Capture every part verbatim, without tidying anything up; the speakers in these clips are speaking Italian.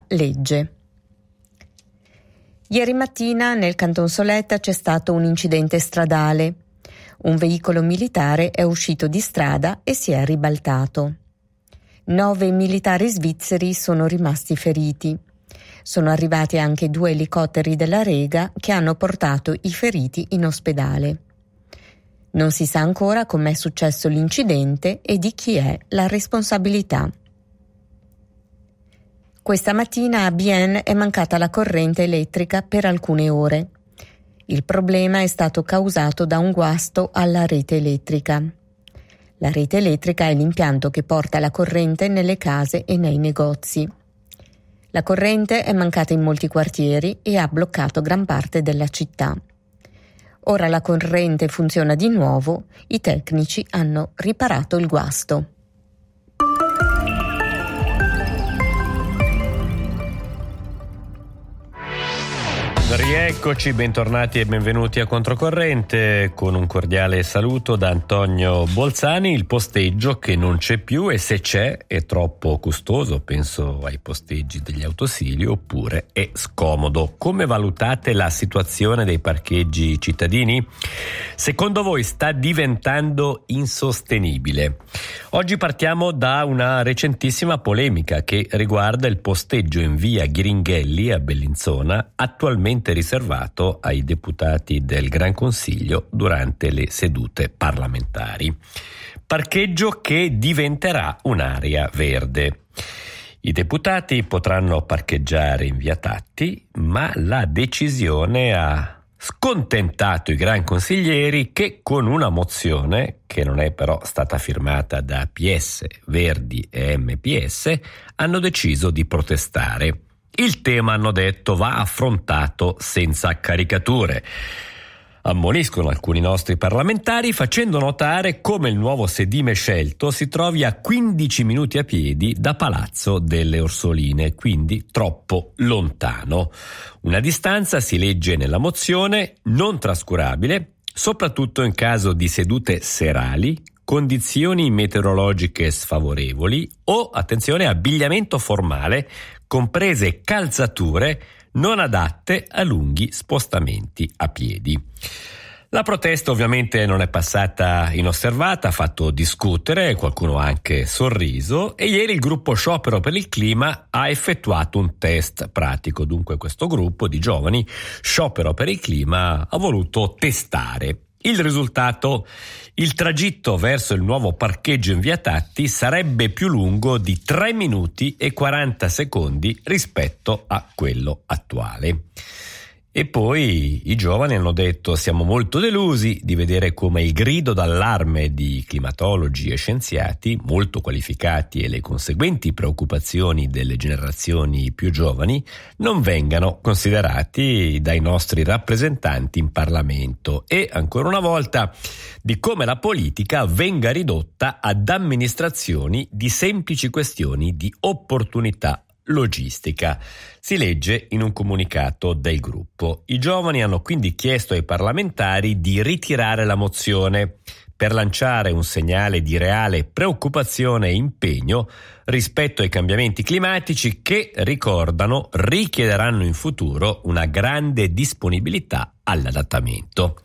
legge. Ieri mattina nel Canton Soletta c'è stato un incidente stradale. Un veicolo militare è uscito di strada e si è ribaltato. Nove militari svizzeri sono rimasti feriti. Sono arrivati anche due elicotteri della Rega che hanno portato i feriti in ospedale. Non si sa ancora com'è successo l'incidente e di chi è la responsabilità. Questa mattina a Bienne è mancata la corrente elettrica per alcune ore. Il problema è stato causato da un guasto alla rete elettrica. La rete elettrica è l'impianto che porta la corrente nelle case e nei negozi. La corrente è mancata in molti quartieri e ha bloccato gran parte della città. Ora la corrente funziona di nuovo, i tecnici hanno riparato il guasto. Rieccoci, bentornati e benvenuti a Controcorrente, con un cordiale saluto da Antonio Bolzani. Il posteggio che non c'è più, e se c'è è troppo costoso, penso ai posteggi degli autosili, oppure è scomodo. Come valutate la situazione dei parcheggi cittadini? Secondo voi sta diventando insostenibile? Oggi partiamo da una recentissima polemica che riguarda il posteggio in via Ghiringhelli a Bellinzona, attualmente riservato ai deputati del Gran Consiglio durante le sedute parlamentari. Parcheggio che diventerà un'area verde. I deputati potranno parcheggiare in via Tatti, ma la decisione ha scontentato i gran consiglieri che, con una mozione che non è però stata firmata da P S, Verdi e M P S, hanno deciso di protestare. Il tema, hanno detto, va affrontato senza caricature. Ammoniscono alcuni nostri parlamentari facendo notare come il nuovo sedime scelto si trovi a quindici minuti a piedi da Palazzo delle Orsoline, quindi troppo lontano. Una distanza, si legge nella mozione, non trascurabile, soprattutto in caso di sedute serali, condizioni meteorologiche sfavorevoli o, attenzione, abbigliamento formale, comprese calzature non adatte a lunghi spostamenti a piedi. La protesta ovviamente non è passata inosservata, ha fatto discutere, qualcuno ha anche sorriso, e ieri il gruppo Sciopero per il Clima ha effettuato un test pratico. Dunque questo gruppo di giovani, Sciopero per il Clima, ha voluto testare. Il risultato? Il tragitto verso il nuovo parcheggio in via Tatti sarebbe più lungo di tre minuti e quaranta secondi rispetto a quello attuale. E poi i giovani hanno detto: siamo molto delusi di vedere come il grido d'allarme di climatologi e scienziati molto qualificati e le conseguenti preoccupazioni delle generazioni più giovani non vengano considerati dai nostri rappresentanti in Parlamento, e ancora una volta di come la politica venga ridotta ad amministrazioni di semplici questioni di opportunità logistica. Si legge in un comunicato del gruppo. I giovani hanno quindi chiesto ai parlamentari di ritirare la mozione per lanciare un segnale di reale preoccupazione e impegno rispetto ai cambiamenti climatici che, ricordano, richiederanno in futuro una grande disponibilità all'adattamento.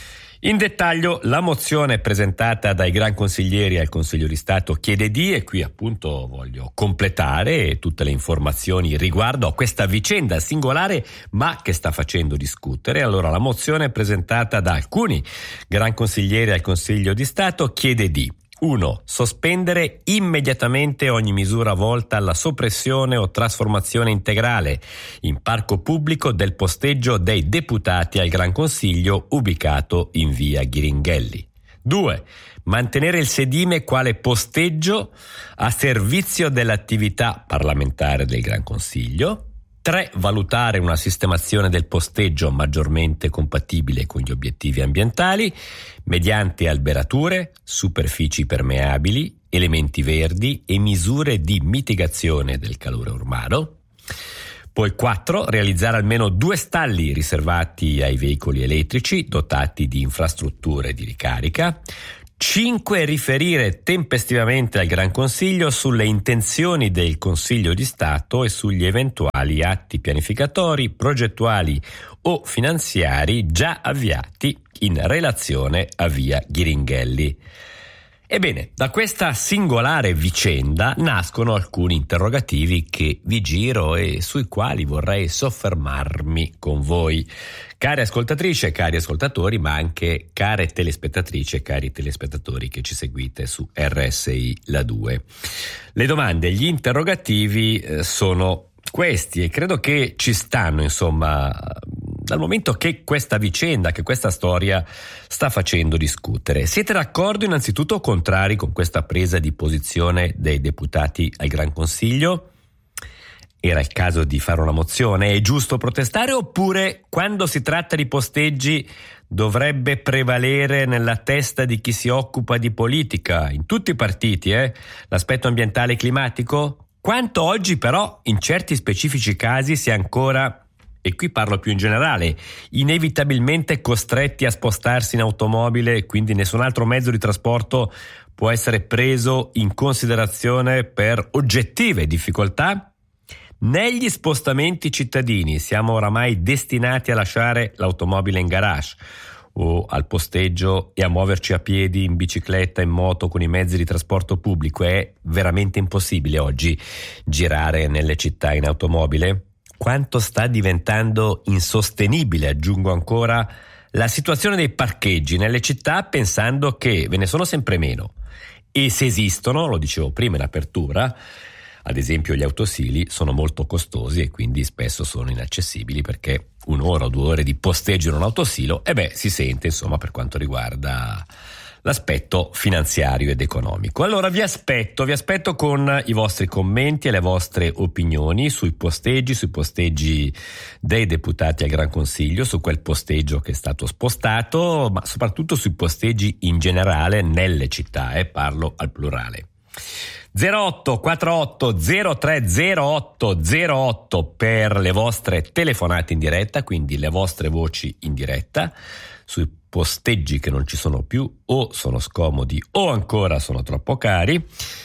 In dettaglio, la mozione presentata dai gran consiglieri al Consiglio di Stato chiede di, e qui appunto voglio completare tutte le informazioni riguardo a questa vicenda singolare ma che sta facendo discutere. Allora, la mozione presentata da alcuni gran consiglieri al Consiglio di Stato chiede di: uno. Sospendere immediatamente ogni misura volta alla soppressione o trasformazione integrale in parco pubblico del posteggio dei deputati al Gran Consiglio ubicato in via Ghiringhelli. due. Mantenere il sedime quale posteggio a servizio dell'attività parlamentare del Gran Consiglio. tre. Valutare una sistemazione del posteggio maggiormente compatibile con gli obiettivi ambientali mediante alberature, superfici permeabili, elementi verdi e misure di mitigazione del calore urbano. Poi quattro. Realizzare almeno due stalli riservati ai veicoli elettrici dotati di infrastrutture di ricarica. cinque Riferire tempestivamente al Gran Consiglio sulle intenzioni del Consiglio di Stato e sugli eventuali atti pianificatori, progettuali o finanziari già avviati in relazione a via Ghiringhelli. Ebbene, da questa singolare vicenda nascono alcuni interrogativi che vi giro e sui quali vorrei soffermarmi con voi. Cari ascoltatrici e cari ascoltatori, ma anche care telespettatrici e cari telespettatori che ci seguite su R S I La due. Le domande, gli interrogativi eh, sono questi e credo che ci stanno, insomma, dal momento che questa vicenda, che questa storia sta facendo discutere. Siete d'accordo innanzitutto o contrari con questa presa di posizione dei deputati al Gran Consiglio? Era il caso di fare una mozione? È giusto protestare oppure quando si tratta di posteggi dovrebbe prevalere nella testa di chi si occupa di politica, in tutti i partiti, eh, l'aspetto ambientale e climatico? Quanto oggi però in certi specifici casi si è ancora, e qui parlo più in generale, inevitabilmente costretti a spostarsi in automobile e quindi nessun altro mezzo di trasporto può essere preso in considerazione per oggettive difficoltà? Negli spostamenti cittadini siamo oramai destinati a lasciare l'automobile in garage o al posteggio e a muoverci a piedi, in bicicletta, in moto, con i mezzi di trasporto pubblico. È veramente impossibile oggi girare nelle città in automobile? Quanto sta diventando insostenibile, aggiungo ancora, la situazione dei parcheggi nelle città, pensando che ve ne sono sempre meno e se esistono, lo dicevo prima in apertura, ad esempio gli autosili sono molto costosi e quindi spesso sono inaccessibili perché un'ora o due ore di posteggio in un autosilo, e beh, si sente insomma per quanto riguarda l'aspetto finanziario ed economico. Allora vi aspetto, vi aspetto con i vostri commenti e le vostre opinioni sui posteggi, sui posteggi dei deputati al Gran Consiglio, su quel posteggio che è stato spostato, ma soprattutto sui posteggi in generale nelle città, eh, parlo al plurale. zero otto quattro otto zero tre zero otto zero otto per le vostre telefonate in diretta, quindi le vostre voci in diretta sui posteggi che non ci sono più o sono scomodi o ancora sono troppo cari,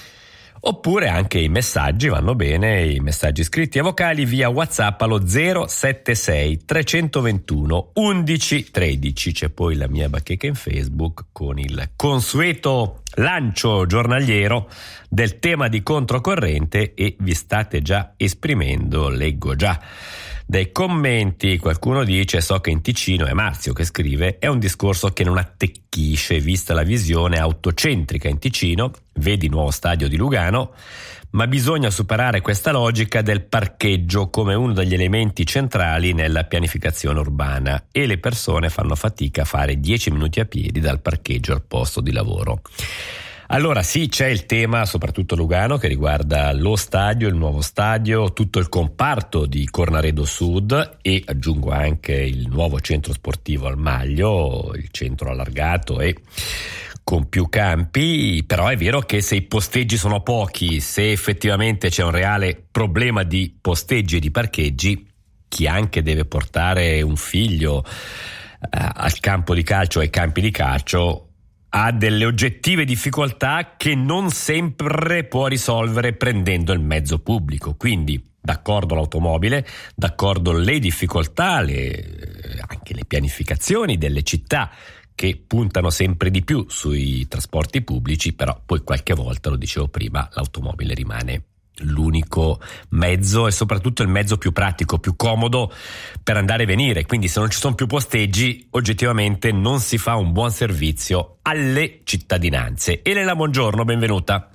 oppure anche i messaggi vanno bene, i messaggi scritti e vocali via WhatsApp allo zero sette sei tre due uno undici tredici. C'è poi la mia bacheca in Facebook con il consueto lancio giornaliero del tema di controcorrente e vi state già esprimendo, leggo già dai commenti. Qualcuno dice: so che in Ticino, è Marzio che scrive, è un discorso che non attecchisce vista la visione autocentrica in Ticino, vedi nuovo stadio di Lugano, ma bisogna superare questa logica del parcheggio come uno degli elementi centrali nella pianificazione urbana e le persone fanno fatica a fare dieci minuti a piedi dal parcheggio al posto di lavoro. Allora sì, c'è il tema, soprattutto Lugano, che riguarda lo stadio, il nuovo stadio, tutto il comparto di Cornaredo Sud e aggiungo anche il nuovo centro sportivo al Maglio, il centro allargato e con più campi. Però è vero che se i posteggi sono pochi, se effettivamente c'è un reale problema di posteggi e di parcheggi, chi anche deve portare un figlio eh, al campo di calcio, ai campi di calcio, ha delle oggettive difficoltà che non sempre può risolvere prendendo il mezzo pubblico. Quindi d'accordo l'automobile, d'accordo le difficoltà, le, anche le pianificazioni delle città che puntano sempre di più sui trasporti pubblici, però poi qualche volta, lo dicevo prima, l'automobile rimane l'unico mezzo e soprattutto il mezzo più pratico, più comodo per andare e venire. Quindi se non ci sono più posteggi, oggettivamente non si fa un buon servizio alle cittadinanze. Elena, buongiorno, benvenuta.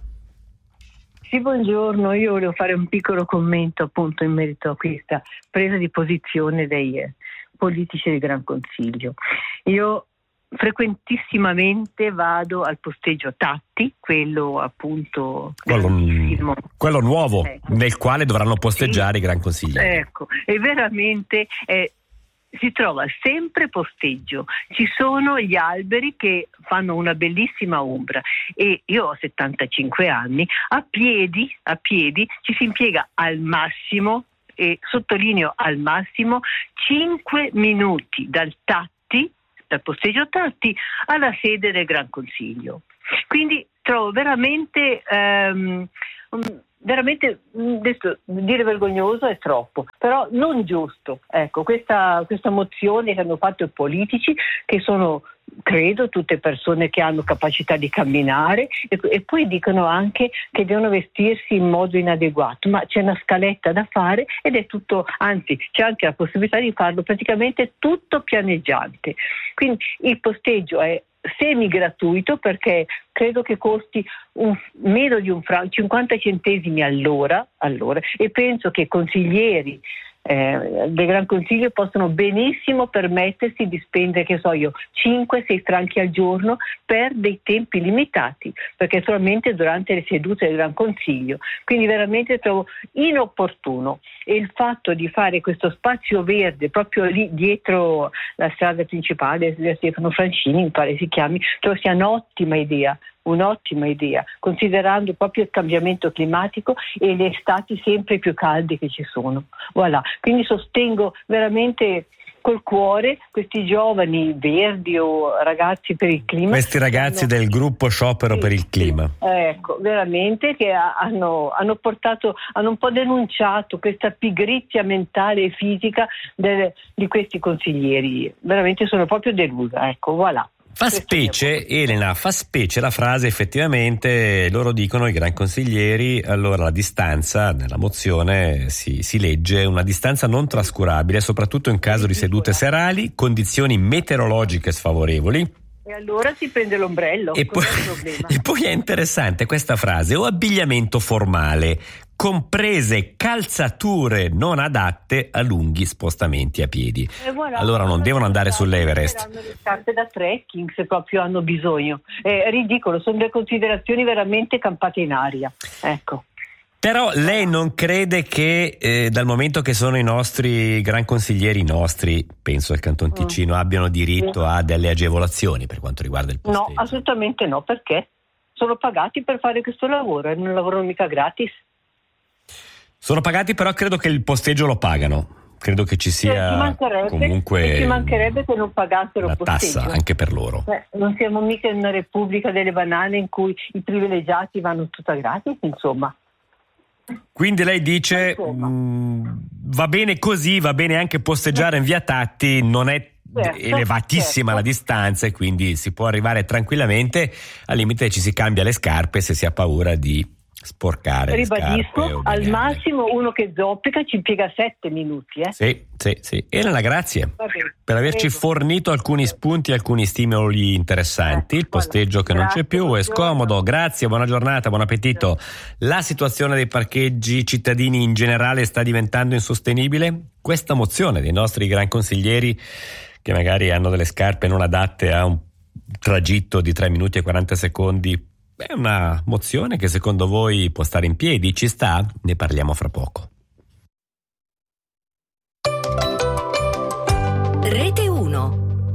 Sì, buongiorno. Io volevo fare un piccolo commento appunto in merito a questa presa di posizione dei eh, politici del Gran Consiglio. Io frequentissimamente vado al posteggio Tatti, quello appunto quello, quello nuovo, ecco, nel quale dovranno posteggiare sì, i Gran Consiglieri. Ecco, e veramente eh, si trova sempre posteggio, ci sono gli alberi che fanno una bellissima ombra e io ho settantacinque anni, a piedi, a piedi ci si impiega al massimo, e sottolineo al massimo, cinque minuti dal Tatti, dal posteggio Tatti alla sede del Gran Consiglio. Quindi trovo veramente... Um, veramente, adesso, dire vergognoso è troppo, però non giusto. Ecco, questa, questa mozione che hanno fatto i politici, che sono, credo, tutte persone che hanno capacità di camminare, e, e poi dicono anche che devono vestirsi in modo inadeguato, ma c'è una scaletta da fare ed è tutto, anzi c'è anche la possibilità di farlo praticamente tutto pianeggiante. Quindi il posteggio è semi gratuito, perché credo che costi un, meno di un franco, cinquanta centesimi all'ora, all'ora, e penso che consiglieri eh, del Gran Consiglio possono benissimo permettersi di spendere, che so io, cinque sei franchi al giorno per dei tempi limitati, perché solamente durante le sedute del Gran Consiglio. Quindi veramente trovo inopportuno, e il fatto di fare questo spazio verde proprio lì dietro la strada principale di Stefano Francini, mi pare si chiami, trovo sia un'ottima idea. Un'ottima idea, considerando proprio il cambiamento climatico e le estati sempre più calde che ci sono. Voilà. Quindi sostengo veramente col cuore questi giovani verdi o ragazzi per il clima. Questi ragazzi hanno... del gruppo Sciopero sì, per il clima. Ecco, veramente che hanno, hanno portato, hanno un po' denunciato questa pigrizia mentale e fisica del, di questi consiglieri. Veramente sono proprio delusa, ecco, voilà. Fa specie, Elena, fa specie la frase, effettivamente loro dicono, i gran consiglieri, allora la distanza, nella mozione si, si legge una distanza non trascurabile, soprattutto in caso di sedute serali, condizioni meteorologiche sfavorevoli. E allora si prende l'ombrello. E poi, e poi è interessante questa frase, o abbigliamento formale, comprese calzature non adatte a lunghi spostamenti a piedi. Voilà, allora non devono andare sull'Everest. Hanno le scarpe da trekking se proprio hanno bisogno. È ridicolo, sono delle considerazioni veramente campate in aria. Ecco. Però lei non crede che eh, dal momento che sono i nostri gran consiglieri, nostri, penso al Canton Ticino, mm. abbiano diritto a delle agevolazioni per quanto riguarda il posteggio? No, assolutamente no, perché sono pagati per fare questo lavoro e non lavorano mica gratis. Sono pagati, però credo che il posteggio lo pagano. Credo che ci sia ci comunque ci mancherebbe che non pagassero una il posteggio. Tassa anche per loro. Eh, non siamo mica in una repubblica delle banane in cui i privilegiati vanno tutta gratis, insomma. Quindi lei dice mh, va bene così, va bene anche posteggiare in via Tatti, non è certo, elevatissima certo. la distanza, e quindi si può arrivare tranquillamente, al limite ci si cambia le scarpe se si ha paura di sporcare. Ribadisco, al massimo uno che zoppica ci impiega sette minuti. Eh? Sì, sì, sì. Elena, grazie per averci Prego. fornito alcuni spunti, alcuni stimoli interessanti. Ecco, il posteggio che grazie, non c'è più è scomodo. Grazie, buona giornata, buon appetito. La situazione dei parcheggi cittadini in generale sta diventando insostenibile. Questa mozione dei nostri gran consiglieri, che magari hanno delle scarpe non adatte a un tragitto di tre minuti e quaranta secondi, è una mozione che secondo voi può stare in piedi? Ci sta? Ne parliamo fra poco. Rete uno.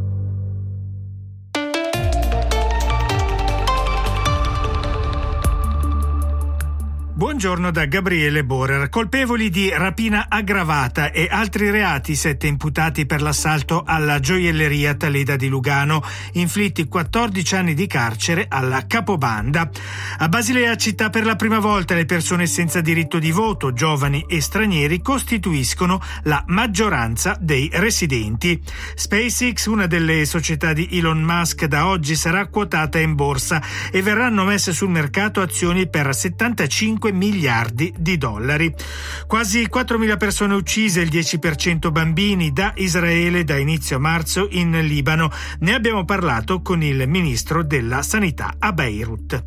Buongiorno da Gabriele Borer. Colpevoli di rapina aggravata e altri reati, sette imputati per l'assalto alla gioielleria Taleda di Lugano, inflitti quattordici anni di carcere alla capobanda. A Basilea città, per la prima volta le persone senza diritto di voto, giovani e stranieri, costituiscono la maggioranza dei residenti. SpaceX, una delle società di Elon Musk, da oggi sarà quotata in borsa e verranno messe sul mercato azioni per settantacinque miliardi di dollari. Quasi quattromila persone uccise, il dieci per cento bambini, da Israele da inizio marzo in Libano. Ne abbiamo parlato con il ministro della Sanità a Beirut.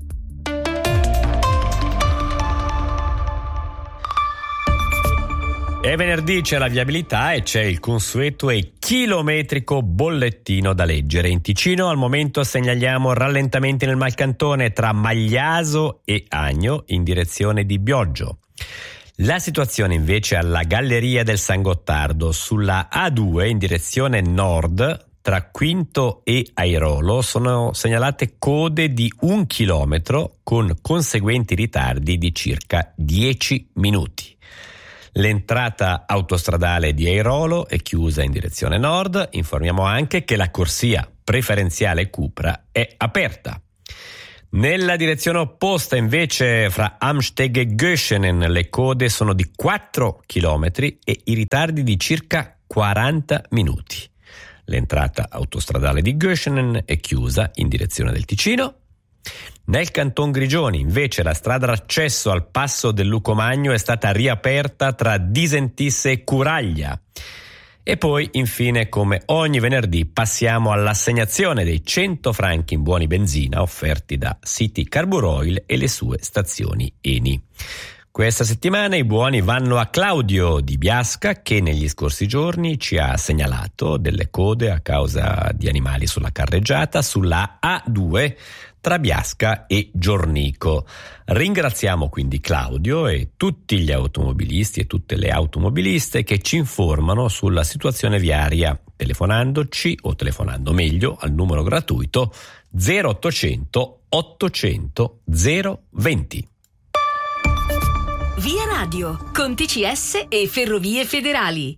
È venerdì, c'è la viabilità e c'è il consueto e chilometrico bollettino da leggere. In Ticino al momento segnaliamo rallentamenti nel Malcantone tra Magliaso e Agno in direzione di Bioggio. La situazione invece alla Galleria del San Gottardo sulla A due in direzione nord tra Quinto e Airolo sono segnalate code di un chilometro con conseguenti ritardi di circa dieci minuti. L'entrata autostradale di Airolo è chiusa in direzione nord. Informiamo anche che la corsia preferenziale Cupra è aperta. Nella direzione opposta, invece, fra Amsteg e Göschenen le code sono di quattro chilometri e i ritardi di circa quaranta minuti. L'entrata autostradale di Göschenen è chiusa in direzione del Ticino. Nel Canton Grigioni, invece, la strada d'accesso al passo del Lucomagno è stata riaperta tra Disentisse e Curaglia. E poi, infine, come ogni venerdì, passiamo all'assegnazione dei cento franchi in buoni benzina offerti da City Carburoil e le sue stazioni Eni. Questa settimana i buoni vanno a Claudio di Biasca, che negli scorsi giorni ci ha segnalato delle code a causa di animali sulla carreggiata sulla A due tra Biasca e Giornico. Ringraziamo quindi Claudio e tutti gli automobilisti e tutte le automobiliste che ci informano sulla situazione viaria, telefonandoci o telefonando meglio al numero gratuito zero ottocento ottocento zero venti. Via Radio, con T C S e Ferrovie Federali.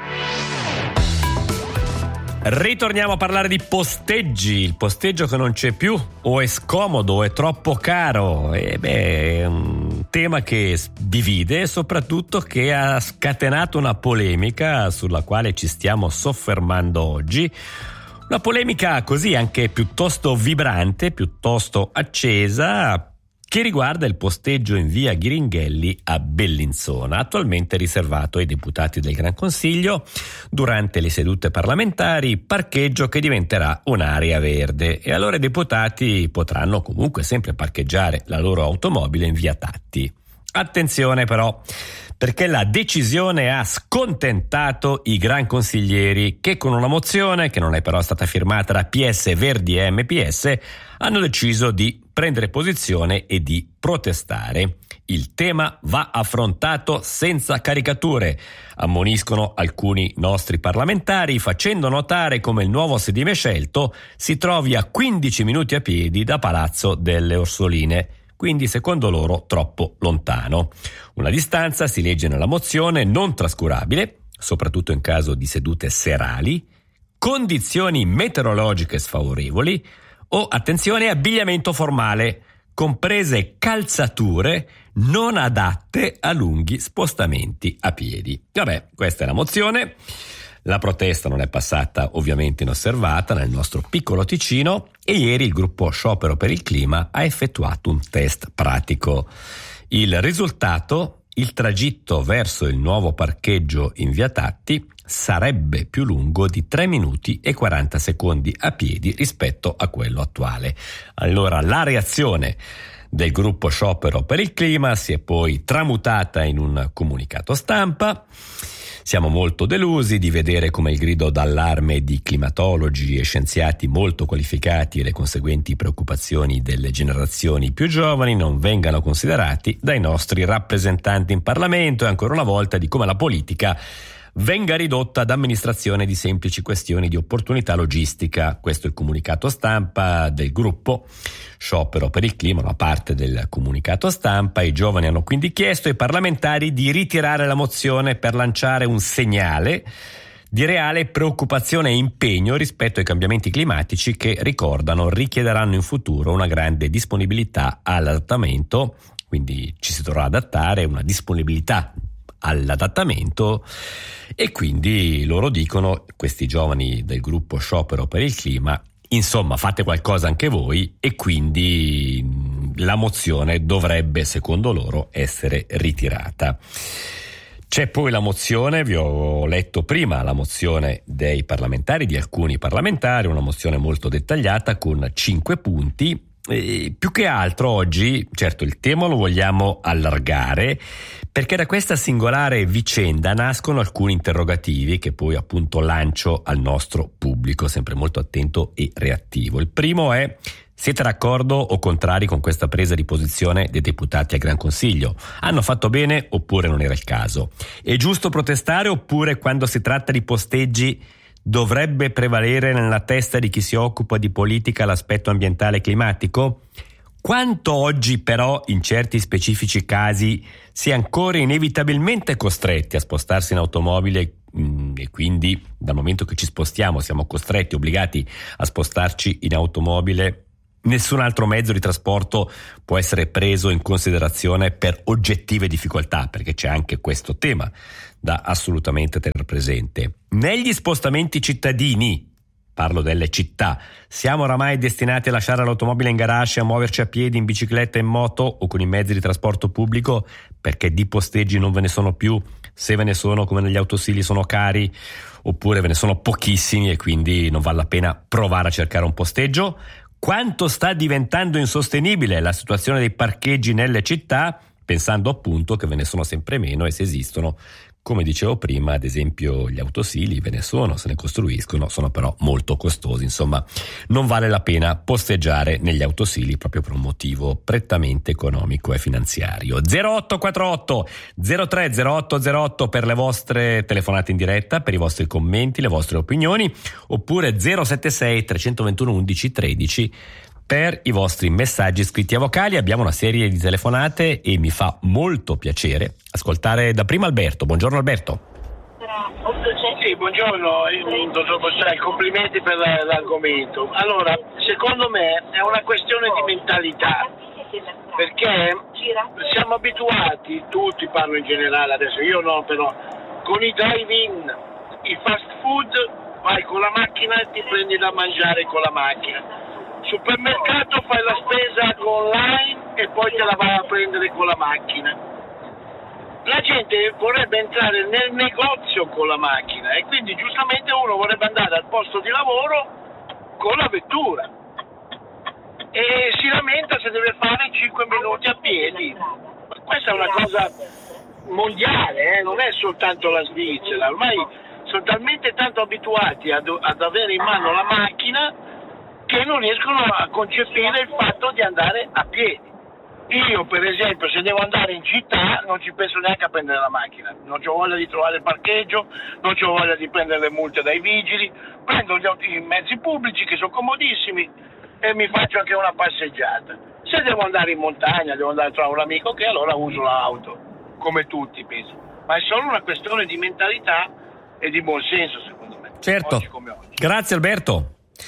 Ritorniamo a parlare di posteggi, il posteggio che non c'è più, o è scomodo, o è troppo caro. E beh, è un tema che divide e soprattutto che ha scatenato una polemica sulla quale ci stiamo soffermando oggi. Una polemica così anche piuttosto vibrante, piuttosto accesa, che riguarda il posteggio in via Ghiringhelli a Bellinzona, attualmente riservato ai deputati del Gran Consiglio durante le sedute parlamentari, parcheggio che diventerà un'area verde e allora i deputati potranno comunque sempre parcheggiare la loro automobile in via Tatti. Attenzione però, perché la decisione ha scontentato i gran consiglieri che con una mozione, che non è però stata firmata da P S, Verdi e M P S, hanno deciso di prendere posizione e di protestare. Il tema va affrontato senza caricature, ammoniscono alcuni nostri parlamentari, facendo notare come il nuovo sedime scelto si trovi a quindici minuti a piedi da Palazzo delle Orsoline, quindi secondo loro troppo lontano. Una distanza, si legge nella mozione, non trascurabile, soprattutto in caso di sedute serali, condizioni meteorologiche sfavorevoli o, attenzione, abbigliamento formale, comprese calzature non adatte a lunghi spostamenti a piedi. Vabbè, questa è la mozione. La protesta non è passata ovviamente inosservata nel nostro piccolo Ticino e ieri il gruppo Sciopero per il Clima ha effettuato un test pratico. Il risultato: il tragitto verso il nuovo parcheggio in via Tatti sarebbe più lungo di tre minuti e quaranta secondi a piedi rispetto a quello attuale. Allora la reazione del gruppo Sciopero per il Clima si è poi tramutata in un comunicato stampa. Siamo molto delusi di vedere come il grido d'allarme di climatologi e scienziati molto qualificati e le conseguenti preoccupazioni delle generazioni più giovani non vengano considerati dai nostri rappresentanti in Parlamento e ancora una volta di come la politica venga ridotta ad amministrazione di semplici questioni di opportunità logistica. Questo è il comunicato stampa del gruppo Sciopero per il Clima, una parte del comunicato stampa. I giovani hanno quindi chiesto ai parlamentari di ritirare la mozione per lanciare un segnale di reale preoccupazione e impegno rispetto ai cambiamenti climatici che, ricordano, richiederanno in futuro una grande disponibilità all'adattamento, quindi ci si dovrà adattare, una disponibilità all'adattamento, e quindi loro dicono, questi giovani del gruppo Sciopero per il Clima, insomma fate qualcosa anche voi, e quindi la mozione dovrebbe secondo loro essere ritirata. C'è poi la mozione, vi ho letto prima la mozione dei parlamentari, di alcuni parlamentari, una mozione molto dettagliata con cinque punti. E più che altro oggi, certo, il tema lo vogliamo allargare perché da questa singolare vicenda nascono alcuni interrogativi che poi appunto lancio al nostro pubblico, sempre molto attento e reattivo. Il primo è: siete d'accordo o contrari con questa presa di posizione dei deputati al Gran Consiglio? Hanno fatto bene oppure non era il caso? È giusto protestare oppure quando si tratta di posteggi dovrebbe prevalere nella testa di chi si occupa di politica l'aspetto ambientale e climatico? Quanto oggi però in certi specifici casi si è ancora inevitabilmente costretti a spostarsi in automobile mh, e quindi dal momento che ci spostiamo siamo costretti, obbligati a spostarci in automobile nessun altro mezzo di trasporto può essere preso in considerazione per oggettive difficoltà, perché c'è anche questo tema da assolutamente tenere presente. Negli spostamenti cittadini, parlo delle città, siamo oramai destinati a lasciare l'automobile in garage e a muoverci a piedi, in bicicletta, in moto o con i mezzi di trasporto pubblico, perché di posteggi non ve ne sono più, se ve ne sono come negli autosili sono cari, oppure ve ne sono pochissimi e quindi non vale la pena provare a cercare un posteggio. Quanto sta diventando insostenibile la situazione dei parcheggi nelle città, pensando appunto che ve ne sono sempre meno e se esistono, come dicevo prima, ad esempio gli autosili ve ne sono, se ne costruiscono, sono però molto costosi, insomma non vale la pena posteggiare negli autosili proprio per un motivo prettamente economico e finanziario. zero otto quattro otto zero tre zero otto zero otto per le vostre telefonate in diretta, per i vostri commenti, le vostre opinioni, oppure zero sette sei tre due uno undici tredici per i vostri messaggi scritti a vocali. Abbiamo una serie di telefonate e mi fa molto piacere ascoltare da prima Alberto. Buongiorno Alberto. Sì, buongiorno, dottor Bossai, complimenti per l'argomento. Allora, secondo me è una questione di mentalità, perché siamo abituati, tutti parlo in generale adesso, io no però, con i drive-in, i fast food, vai con la macchina e ti prendi da mangiare con la macchina. Supermercato fai la spesa online e poi te la vai a prendere con la macchina. La gente vorrebbe entrare nel negozio con la macchina e quindi giustamente uno vorrebbe andare al posto di lavoro con la vettura e si lamenta se deve fare cinque minuti a piedi. Questa è una cosa mondiale, eh? Non è soltanto la Svizzera, ormai sono talmente tanto abituati ad, ad avere in mano la macchina che non riescono a concepire il fatto di andare a piedi. Io per esempio se devo andare in città non ci penso neanche a prendere la macchina, non ho voglia di trovare il parcheggio, non ho voglia di prendere le multe dai vigili, prendo gli i mezzi pubblici che sono comodissimi e mi faccio anche una passeggiata. Se devo andare in montagna, devo andare a trovare un amico, che allora uso l'auto, come tutti penso, ma è solo una questione di mentalità e di buonsenso secondo me. Certo, oggi come oggi. Grazie Alberto.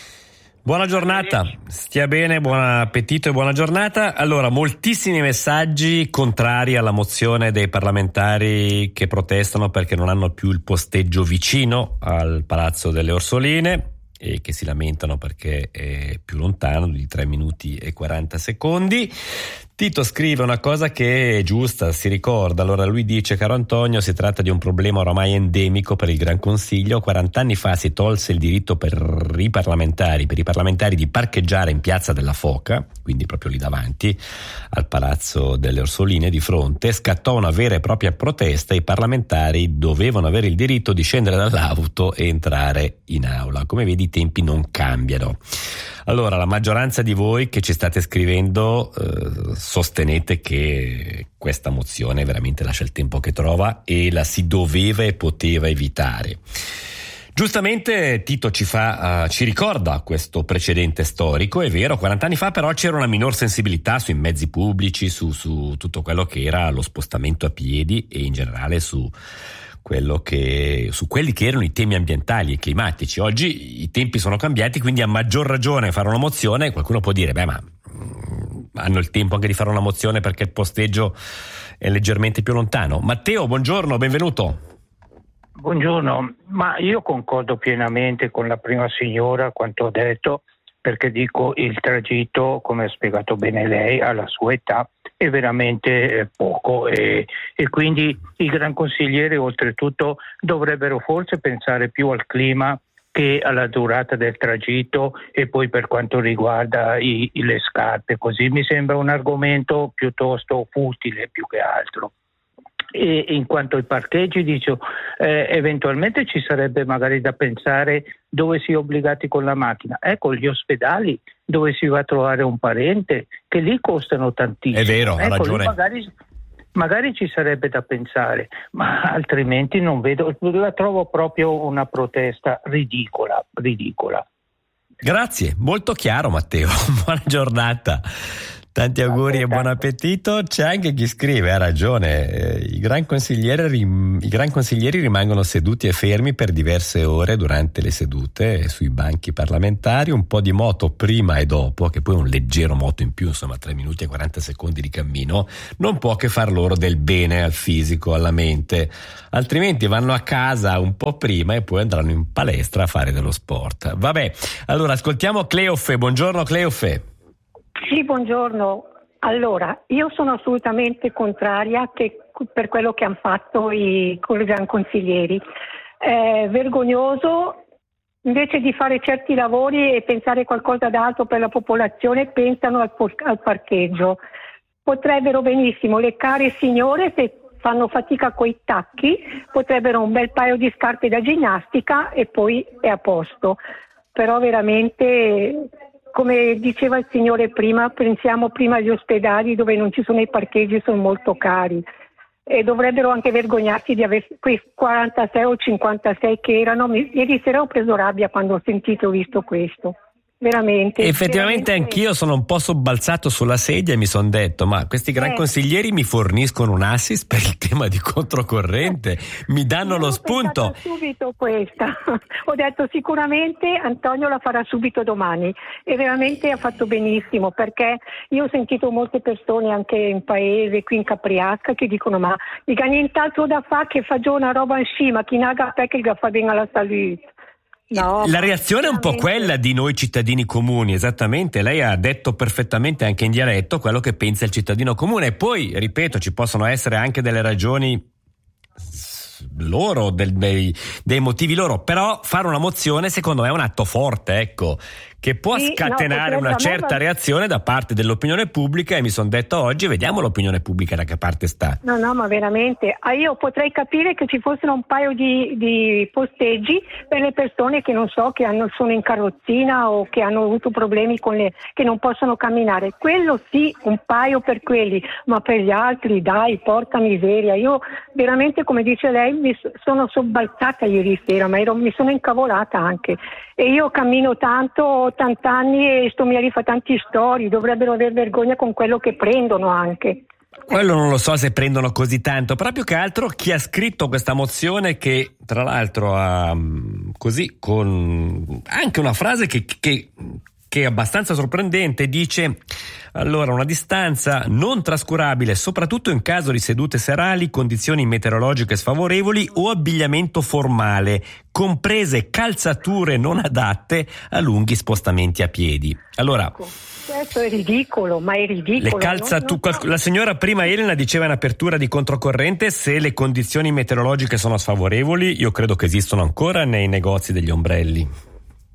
Buona giornata, stia bene, buon appetito e buona giornata. Allora, moltissimi messaggi contrari alla mozione dei parlamentari che protestano perché non hanno più il posteggio vicino al Palazzo delle Orsoline e che si lamentano perché è più lontano di tre minuti e quaranta secondi. Tito scrive una cosa che è giusta, si ricorda. Allora lui dice: caro Antonio, si tratta di un problema oramai endemico per il Gran Consiglio. quaranta anni fa si tolse il diritto per i parlamentari, per i parlamentari di parcheggiare in Piazza della Foca, quindi proprio lì davanti al Palazzo delle Orsoline di fronte. Scattò una vera e propria protesta, i parlamentari dovevano avere il diritto di scendere dall'auto e entrare in aula. Come vedi, i tempi non cambiano. Allora, la maggioranza di voi che ci state scrivendo eh, sostenete che questa mozione veramente lascia il tempo che trova e la si doveva e poteva evitare. Giustamente Tito ci fa, uh, ci ricorda questo precedente storico, è vero, quaranta anni fa però c'era una minor sensibilità sui mezzi pubblici, su, su tutto quello che era lo spostamento a piedi e in generale su quello che, su quelli che erano i temi ambientali e climatici. Oggi i tempi sono cambiati, quindi a maggior ragione fare una mozione. Qualcuno può dire, beh ma mh, hanno il tempo anche di fare una mozione perché il posteggio è leggermente più lontano. Matteo, buongiorno, benvenuto. Buongiorno, ma io concordo pienamente con la prima signora quanto ha detto, perché dico il tragitto, come ha spiegato bene lei, alla sua età è veramente poco e, e quindi i gran consiglieri oltretutto dovrebbero forse pensare più al clima che alla durata del tragitto e poi per quanto riguarda i, le scarpe, così mi sembra un argomento piuttosto futile più che altro. E in quanto ai parcheggi, dico, eh, eventualmente ci sarebbe magari da pensare dove si è obbligati con la macchina. Ecco, gli ospedali dove si va a trovare un parente, che lì costano tantissimo. È vero, ecco, ha ragione. Magari, magari ci sarebbe da pensare, ma altrimenti non vedo, la trovo proprio una protesta ridicola, ridicola. Grazie, molto chiaro Matteo, buona giornata. Tanti auguri e buon appetito. C'è anche chi scrive, ha ragione, eh, i, gran consiglieri rim- i gran consiglieri rimangono seduti e fermi per diverse ore durante le sedute sui banchi parlamentari, un po' di moto prima e dopo, che poi un leggero moto in più, insomma tre minuti e quaranta secondi di cammino, non può che far loro del bene al fisico, alla mente, altrimenti vanno a casa un po' prima e poi andranno in palestra a fare dello sport. Vabbè, allora ascoltiamo Cleofe. Buongiorno Cleofe. Sì, buongiorno. Allora, io sono assolutamente contraria che, per quello che hanno fatto i, i gran consiglieri. È vergognoso, invece di fare certi lavori e pensare qualcosa d'altro per la popolazione, pensano al, al parcheggio. Potrebbero benissimo, le care signore, se fanno fatica coi tacchi, potrebbero un bel paio di scarpe da ginnastica e poi è a posto. Però veramente, come diceva il signore prima, pensiamo prima agli ospedali dove non ci sono i parcheggi, sono molto cari, e dovrebbero anche vergognarsi di avere quei quarantasei o cinquantasei che erano. Ieri sera ho preso rabbia quando ho sentito, ho visto questo. Veramente. Effettivamente veramente. Anch'io sono un po' sobbalzato sulla sedia e mi sono detto, ma questi gran eh. consiglieri mi forniscono un assist per il tema di controcorrente, mi danno Io lo ho spunto. Subito questa, ho detto sicuramente Antonio la farà subito domani, e veramente ha fatto benissimo, perché io ho sentito molte persone anche in paese, qui in Capriasca, che dicono ma mica nient'altro da fare che fa già una roba in scia, chi naga che ga fa bene alla salute. No, la reazione è un po' quella di noi cittadini comuni, esattamente. Lei ha detto perfettamente anche in dialetto quello che pensa il cittadino comune. E poi, ripeto, ci possono essere anche delle ragioni loro, del, dei, dei motivi loro, però fare una mozione secondo me è un atto forte, ecco, che può sì, scatenare no, una certa reazione da parte dell'opinione pubblica, e mi sono detto oggi vediamo l'opinione pubblica da che parte sta. No, no, ma veramente, ah, io potrei capire che ci fossero un paio di, di posteggi per le persone che non so, che hanno, sono in carrozzina o che hanno avuto problemi con le, che non possono camminare, quello sì, un paio per quelli, ma per gli altri dai, porca miseria. Io veramente, come dice lei, mi sono sobbalzata ieri sera, ma ero, mi sono incavolata anche, e io cammino tanto, ho tant'anni e sto mi fa tanti storie, dovrebbero aver vergogna con quello che prendono anche. Quello non lo so se prendono così tanto, però più che altro chi ha scritto questa mozione, che tra l'altro ha così con anche una frase che, che che è abbastanza sorprendente, dice allora una distanza non trascurabile soprattutto in caso di sedute serali, condizioni meteorologiche sfavorevoli o abbigliamento formale, comprese calzature non adatte a lunghi spostamenti a piedi. Allora, questo è ridicolo, ma è ridicolo. Le calzatu- non, non... La signora prima Elena diceva in apertura di controcorrente, se le condizioni meteorologiche sono sfavorevoli, io credo che esistono ancora nei negozi degli ombrelli.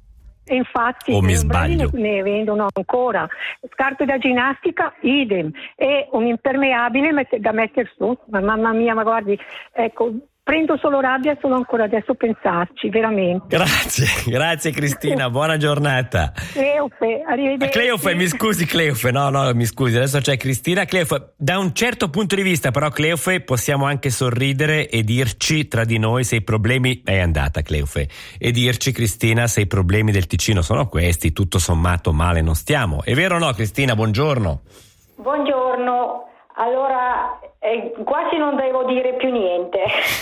Infatti, o mi sbaglio? Ne vendono ancora. Scarpe da ginnastica, idem, e un impermeabile da mettere su. Ma mamma mia, ma guardi, ecco, prendo solo rabbia solo ancora adesso pensarci, veramente. Grazie, grazie Cristina, buona giornata. Cleofe, arrivederci. Cleofe, mi scusi Cleofe, no, no, mi scusi, adesso c'è Cristina. Cleofe, da un certo punto di vista però Cleofe possiamo anche sorridere e dirci tra di noi se i problemi, è andata Cleofe, e dirci Cristina se i problemi del Ticino sono questi, tutto sommato male non stiamo. È vero o no Cristina, buongiorno. Buongiorno. Allora, eh, quasi non devo dire più niente,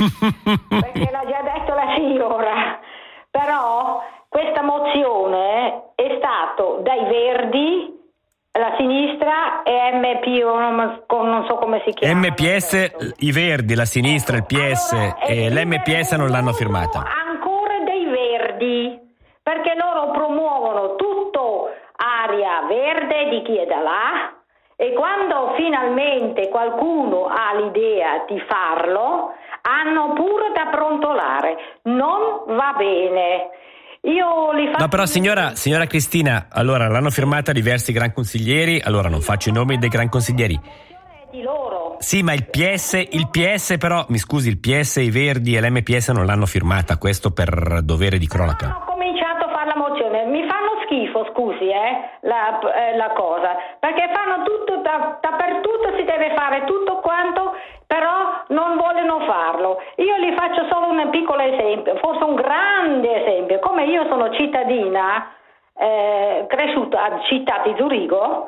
perché l'ha già detto la signora, però questa mozione è stato dai Verdi, la sinistra e M P, non, non so come si chiama. M P S, i Verdi, la sinistra, ecco, il P S, allora, e l'M P S non l'hanno firmata. Ancora dei Verdi, perché loro promuovono tutto aria verde di chi è da là. E quando finalmente qualcuno ha l'idea di farlo, hanno pure da brontolare. Non va bene. Io li faccio. No, però signora, signora Cristina, allora l'hanno firmata diversi gran consiglieri, allora non faccio i nomi dei gran consiglieri. Di loro. Sì, ma il P S, il P S però, mi scusi, il P S, i Verdi e l'M P S non l'hanno firmata, questo per dovere di cronaca. No, ho cominciato a fare la mozione, mi fanno schifo, scusi, eh, la, eh, la cosa, perché fanno tutto, da, dappertutto si deve fare tutto quanto, però non vogliono farlo. Io li faccio solo un piccolo esempio, forse un grande esempio, come io sono cittadina, eh, cresciuta a Città di Zurigo.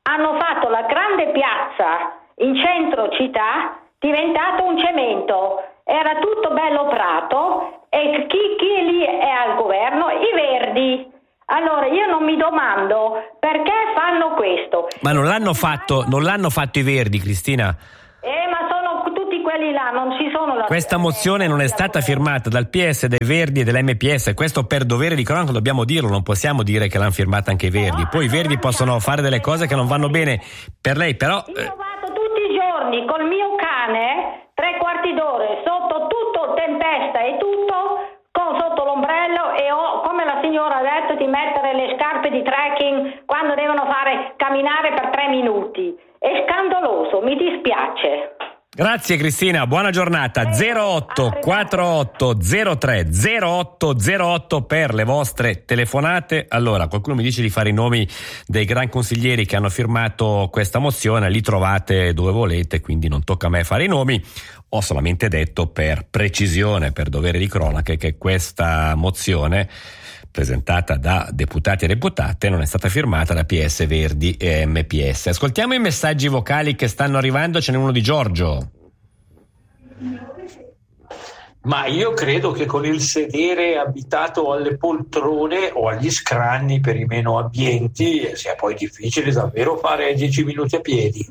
hanno fatto la grande piazza in centro città diventato un cemento. Era tutto bello prato e chi, chi lì è al governo? I Verdi. Allora io non mi domando perché fanno questo. Ma non l'hanno fatto, non l'hanno fatto i Verdi, Cristina. Eh, ma sono tutti quelli là, non ci sono la... Questa mozione non è stata firmata dal P S, dai Verdi e dell'M P S, questo per dovere di cronaca dobbiamo dirlo, non possiamo dire che l'hanno firmata anche i Verdi. Poi i Verdi possono fare delle cose che non vanno bene per lei, però... Io vado tutti i giorni col mio cane, tre quarti d'ora, sotto tutto tempesta e tutto, con sotto l'ombrello, e ho, come la signora ha detto, di mettere le scarpe di trekking quando devono fare camminare per tre minuti. È scandaloso, mi dispiace. Grazie Cristina, buona giornata. zero otto quarantotto zero tre zero otto zero otto per le vostre telefonate. Allora, qualcuno mi dice di fare i nomi dei gran consiglieri che hanno firmato questa mozione, li trovate dove volete, quindi non tocca a me fare i nomi. Ho solamente detto per precisione, per dovere di cronache, che questa mozione presentata da deputati e deputate non è stata firmata da P S, Verdi e M P S. Ascoltiamo i messaggi vocali che stanno arrivando, ce n'è uno di Giorgio. Ma io credo che con il sedere abitato alle poltrone o agli scranni per i meno abbienti sia poi difficile davvero fare dieci minuti a piedi.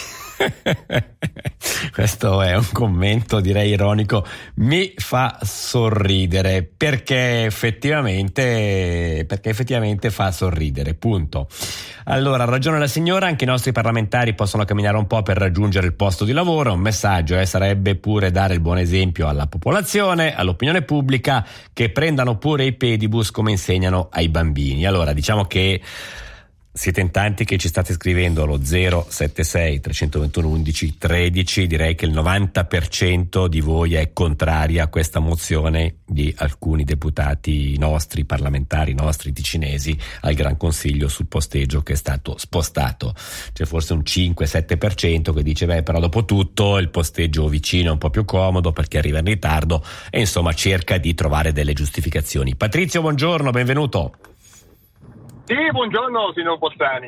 Questo è un commento, direi ironico, mi fa sorridere perché effettivamente perché effettivamente fa sorridere, punto. Allora, ha ragione la signora, anche i nostri parlamentari possono camminare un po' per raggiungere il posto di lavoro. Un messaggio eh, sarebbe pure dare il buon esempio alla popolazione, all'opinione pubblica, che prendano pure i pedibus come insegnano ai bambini. Allora, diciamo che siete in tanti che ci state scrivendo allo zero sette sei tre due uno undici tredici, direi che il novanta per cento di voi è contraria a questa mozione di alcuni deputati nostri, parlamentari nostri ticinesi, al Gran Consiglio sul posteggio che è stato spostato. C'è forse un cinque sette per cento che dice beh, però dopo tutto il posteggio vicino è un po' più comodo perché arriva in ritardo, e insomma cerca di trovare delle giustificazioni. Patrizio, buongiorno, benvenuto. Sì, buongiorno signor Bolzani.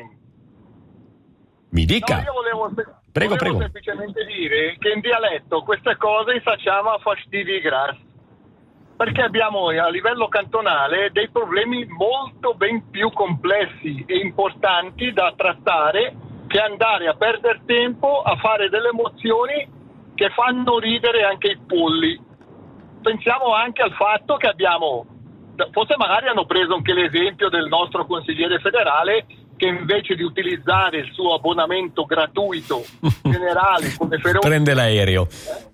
Mi dica. No, io volevo, prego, volevo prego. semplicemente dire che in dialetto queste cose si chiama fastidi gras, perché abbiamo a livello cantonale dei problemi molto ben più complessi e importanti da trattare che andare a perdere tempo a fare delle mozioni che fanno ridere anche i polli. Pensiamo anche al fatto che abbiamo, forse magari hanno preso anche l'esempio del nostro consigliere federale che invece di utilizzare il suo abbonamento gratuito generale come Ferrovie prende l'aereo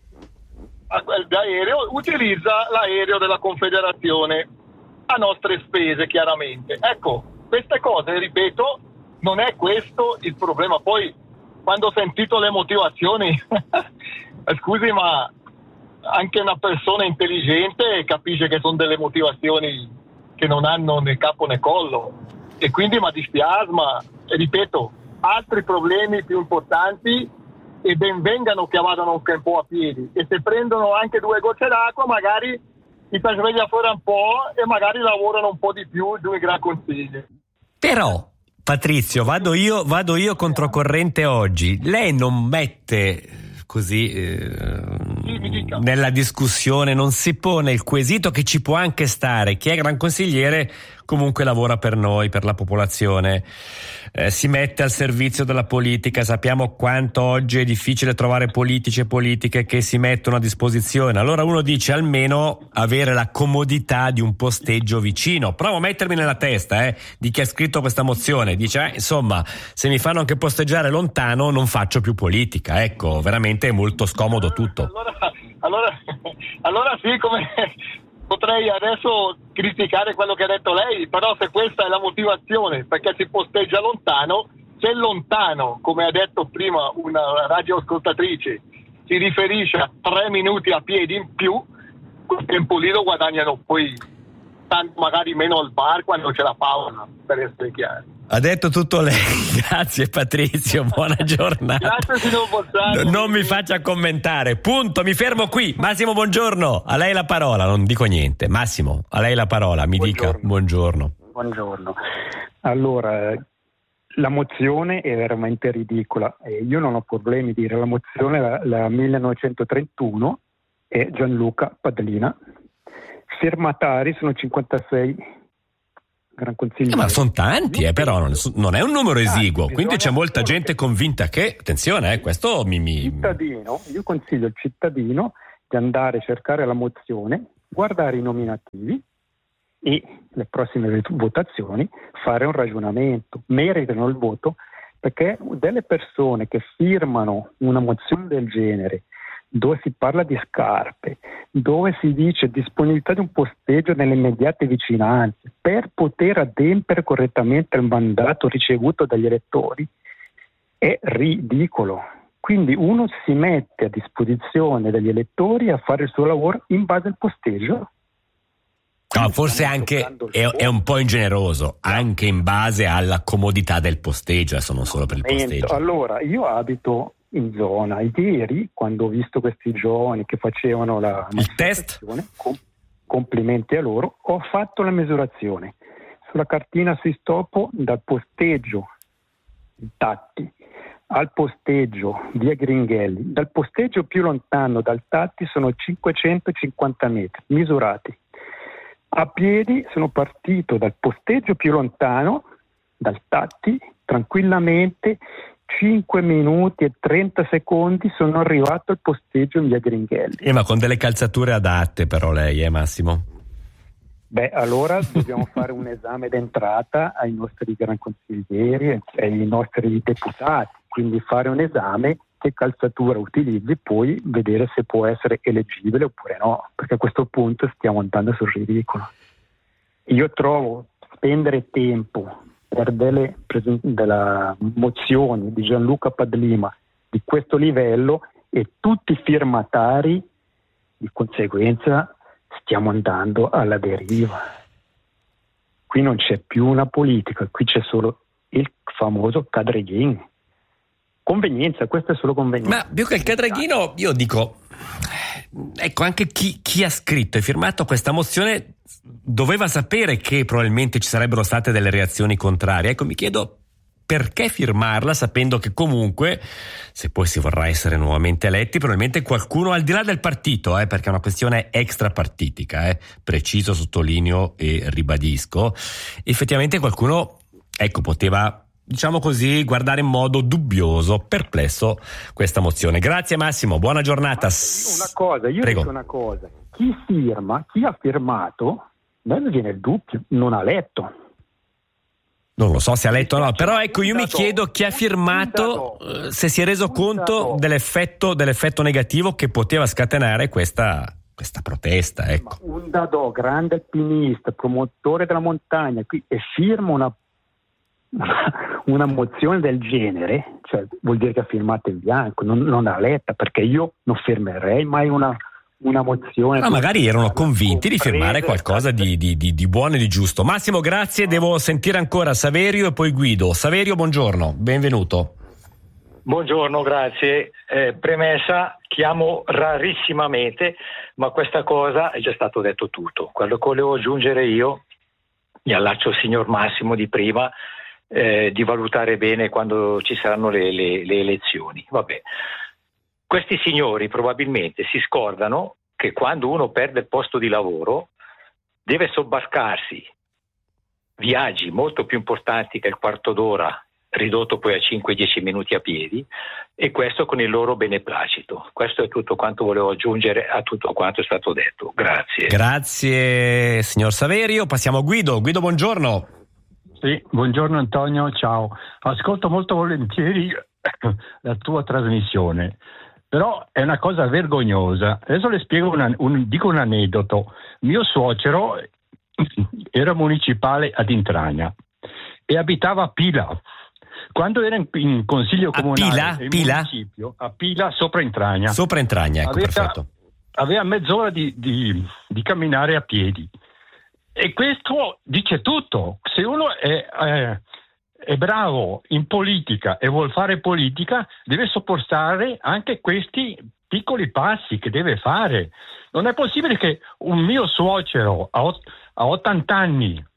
d'aereo, utilizza l'aereo della Confederazione a nostre spese, chiaramente. Ecco, queste cose, ripeto, non è questo il problema. Poi quando ho sentito le motivazioni scusi, ma anche una persona intelligente capisce che sono delle motivazioni che non hanno né capo né collo, e quindi mi dispiace, ma ripeto, altri problemi più importanti, e ben vengano che vadano anche un po' a piedi, e se prendono anche due gocce d'acqua magari si sveglia fuori un po' e magari lavorano un po' di più di un Gran Consiglio. Però Patrizio, vado io, vado io controcorrente oggi. Lei non mette così eh, nella discussione, non si pone il quesito che ci può anche stare: chi è Gran Consigliere comunque lavora per noi, per la popolazione, eh, si mette al servizio della politica. Sappiamo quanto oggi è difficile trovare politici e politiche che si mettono a disposizione. Allora uno dice almeno avere la comodità di un posteggio vicino. Provo a mettermi nella testa eh, di chi ha scritto questa mozione, dice eh, insomma, se mi fanno anche posteggiare lontano non faccio più politica. Ecco, veramente è molto scomodo tutto. Allora, allora, allora sì, come potrei adesso criticare quello che ha detto lei, però se questa è la motivazione perché si posteggia lontano, se lontano, come ha detto prima una radioascoltatrice, si riferisce a tre minuti a piedi in più, quel tempo lì lo guadagnano poi tanto, magari meno al bar quando c'è la pausa, per essere chiari. Ha detto tutto lei, grazie Patrizio, buona giornata. Grazie signor Bolzani. Non mi faccia commentare, punto, mi fermo qui. Massimo, buongiorno, a lei la parola, non dico niente. Massimo, a lei la parola, mi buongiorno. dica buongiorno. Buongiorno. Allora, la mozione è veramente ridicola. Eh, io non ho problemi a dire la mozione, la, la millenovecentotrentuno è Gianluca Padlina. Firmatari sono cinquantasei. Gran consiglio. Eh, ma sono tanti, eh, però non, non è un numero esiguo, ah, quindi c'è molta gente convinta che, attenzione, eh, questo mi... mi... Cittadino, io consiglio al cittadino di andare a cercare la mozione, guardare i nominativi e le prossime votazioni fare un ragionamento. Meritano il voto perché delle persone che firmano una mozione del genere, dove si parla di scarpe, dove si dice disponibilità di un posteggio nelle immediate vicinanze per poter adempiere correttamente il mandato ricevuto dagli elettori, è ridicolo. Quindi uno si mette a disposizione degli elettori a fare il suo lavoro in base al posteggio. No, forse anche è, è un po' ingeneroso, anche in base alla comodità del posteggio, adesso non solo per il posteggio. Allora, io abito in zona. Ieri, quando ho visto questi giovani che facevano la il test, com- complimenti a loro, ho fatto la misurazione sulla cartina Sistopo dal posteggio Tatti al posteggio via Gringhelli. Dal posteggio più lontano dal Tatti sono cinquecentocinquanta metri misurati. A piedi sono partito dal posteggio più lontano dal Tatti tranquillamente cinque minuti e trenta secondi sono arrivato al posteggio in via Gringhelli. Eh, ma con delle calzature adatte però lei, eh Massimo? Beh, allora dobbiamo fare un esame d'entrata ai nostri gran consiglieri e ai nostri deputati, quindi fare un esame che calzatura utilizzi, poi vedere se può essere eleggibile oppure no, perché a questo punto stiamo andando sul ridicolo. Io trovo spendere tempo per delle, della mozioni di Gianluca Padlima di questo livello e tutti i firmatari, di conseguenza stiamo andando alla deriva. Qui non c'è più una politica, qui c'è solo il famoso cadreghin. Convenienza, questo è solo convenienza. Ma più che il cadreghino, io dico, ecco, anche chi, chi ha scritto e firmato questa mozione doveva sapere che probabilmente ci sarebbero state delle reazioni contrarie. Ecco, mi chiedo perché firmarla sapendo che comunque, se poi si vorrà essere nuovamente eletti, probabilmente qualcuno al di là del partito, eh, perché è una questione extrapartitica, eh, preciso, sottolineo e ribadisco, effettivamente qualcuno, ecco, poteva, diciamo così, guardare in modo dubbioso, perplesso questa mozione. Grazie Massimo, buona giornata. Una cosa, io Prego. dico una cosa, chi firma, chi ha firmato, a me viene il dubbio, non ha letto. Non lo so se ha letto o no, però ecco, io mi chiedo chi ha firmato, eh, se si è reso conto dell'effetto, dell'effetto negativo che poteva scatenare questa, questa protesta, ecco. Ma un Dadò, grande alpinista, promotore della montagna, qui, e firma una una mozione del genere, cioè vuol dire che ha firmato in bianco, non, non ha letta, perché io non firmerei mai una, una mozione. Ah, magari erano convinti di firmare qualcosa di, di, di, di buono e di giusto. Massimo, grazie, devo sentire ancora Saverio e poi Guido. Saverio, buongiorno, benvenuto. Buongiorno, grazie. Eh, premessa, chiamo rarissimamente, ma questa cosa è già stato detto tutto. Quello che volevo aggiungere io, mi allaccio al signor Massimo di prima, Eh, di valutare bene quando ci saranno le, le, le elezioni. Vabbè. Questi signori probabilmente si scordano che quando uno perde il posto di lavoro deve sobbarcarsi viaggi molto più importanti che il quarto d'ora, ridotto poi a cinque dieci minuti a piedi, e questo con il loro beneplacito. Questo è tutto quanto volevo aggiungere a tutto quanto è stato detto. Grazie. Grazie signor Saverio. Passiamo a Guido. Guido, buongiorno. Sì, buongiorno Antonio, ciao. Ascolto molto volentieri la tua trasmissione, però è una cosa vergognosa. Adesso le spiego, una, un, dico un aneddoto. Mio suocero era municipale ad Intragna e abitava a Pila. Quando era in, in consiglio comunale a Pila? Pila? Municipio, a Pila sopra Intragna. Sopra Intragna, ecco, aveva, perfetto. Aveva mezz'ora di, di, di camminare a piedi. E questo dice tutto. Se uno è, è, è bravo in politica e vuol fare politica, deve sopportare anche questi piccoli passi che deve fare. Non è possibile che un mio suocero a, ott- a ottanta anni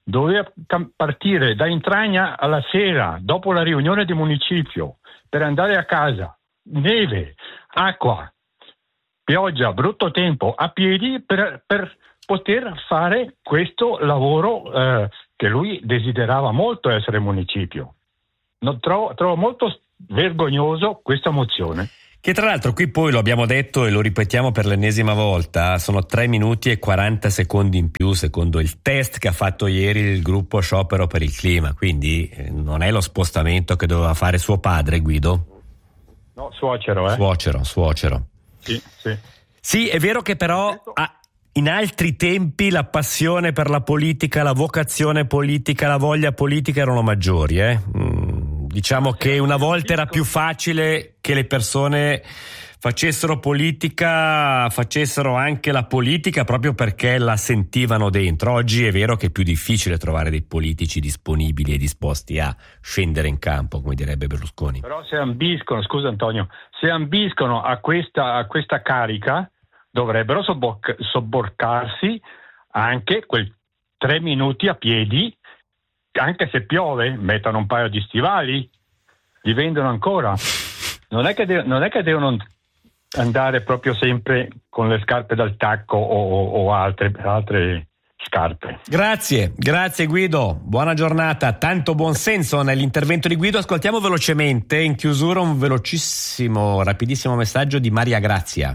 doveva partire da Intragna alla sera, dopo la riunione di municipio, per andare a casa. Neve, acqua, pioggia, brutto tempo, a piedi per, per poter fare questo lavoro eh, che lui desiderava molto, essere municipio. Non trovo, trovo molto vergognoso questa mozione. Che tra l'altro qui poi lo abbiamo detto e lo ripetiamo per l'ennesima volta, sono tre minuti e quaranta secondi in più secondo il test che ha fatto ieri il gruppo Sciopero per il Clima, quindi eh, non è lo spostamento che doveva fare suo padre, Guido? No, suocero, eh? Suocero, suocero. Sì, sì. Sì, è vero che però ah, in altri tempi la passione per la politica, la vocazione politica, la voglia politica erano maggiori, eh? Mm. Diciamo che una volta era più facile che le persone facessero politica, facessero anche la politica proprio perché la sentivano dentro. Oggi è vero che è più difficile trovare dei politici disponibili e disposti a scendere in campo, come direbbe Berlusconi. Però se ambiscono, scusa Antonio, se ambiscono a questa, a questa carica dovrebbero sobboc- sobborcarsi anche quei tre minuti a piedi. Anche se piove, mettono un paio di stivali, li vendono ancora. Non è che, de- non è che devono andare proprio sempre con le scarpe dal tacco o, o altre, altre scarpe. Grazie, grazie Guido, buona giornata, tanto buon senso nell'intervento di Guido. Ascoltiamo velocemente in chiusura un velocissimo, rapidissimo messaggio di Maria Grazia.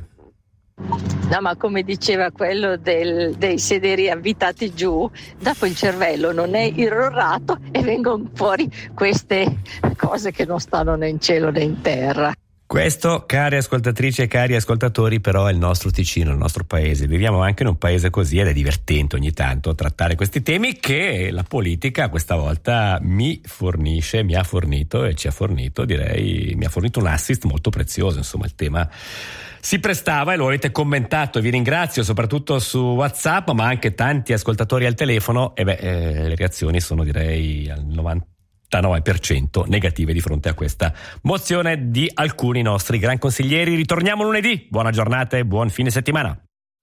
No, ma come diceva quello del, dei sederi avvitati giù, dopo il cervello non è irrorato e vengono fuori queste cose che non stanno né in cielo né in terra. Questo, cari ascoltatrici e cari ascoltatori, però è il nostro Ticino, il nostro paese. Viviamo anche in un paese così ed è divertente ogni tanto trattare questi temi che la politica questa volta mi fornisce, mi ha fornito e ci ha fornito, direi, mi ha fornito un assist molto prezioso. Insomma, il tema si prestava e lo avete commentato, vi ringrazio soprattutto su WhatsApp, ma anche tanti ascoltatori al telefono e beh, eh, le reazioni sono direi al novantanove per cento negative di fronte a questa mozione di alcuni nostri gran consiglieri. Ritorniamo lunedì, buona giornata e buon fine settimana.